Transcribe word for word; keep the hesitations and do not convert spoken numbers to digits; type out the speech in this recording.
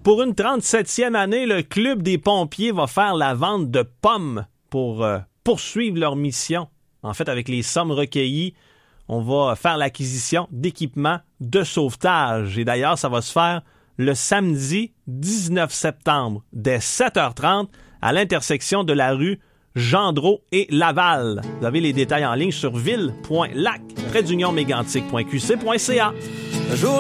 Pour une trente-septième année, le Club des pompiers va faire la vente de pommes pour euh, poursuivre leur mission. En fait, avec les sommes recueillies, on va faire l'acquisition d'équipements de sauvetage. Et d'ailleurs, ça va se faire le samedi dix-neuf septembre, dès sept heures trente, à l'intersection de la rue Gendreau et Laval. Vous avez les détails en ligne sur ville point lac, trait d'union mégantic point q c point c a. Un jour,